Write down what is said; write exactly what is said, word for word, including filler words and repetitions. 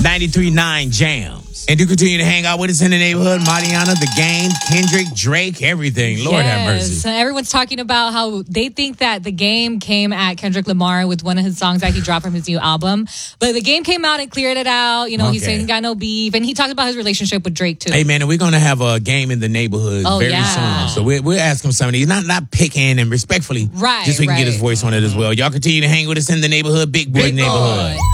ninety-three point nine Jams. And do continue to hang out with us in the neighborhood. Mariana, The Game, Kendrick, Drake, everything. Lord yes. have mercy. So everyone's talking about how they think that The Game came at Kendrick Lamar with one of his songs that he dropped from his new album. But The Game came out and cleared it out. You know, Okay. he said he got no beef. And he talked about his relationship with Drake, too. Hey, man, and we're going to have a game in the neighborhood Oh, very yeah. soon. So we'll, we'll ask him some of these. Not, not picking and respectfully. Right, Just so we can get right. his voice on it as well. Y'all continue to hang with us in the neighborhood. Big Boy Big Neighborhood. Boy.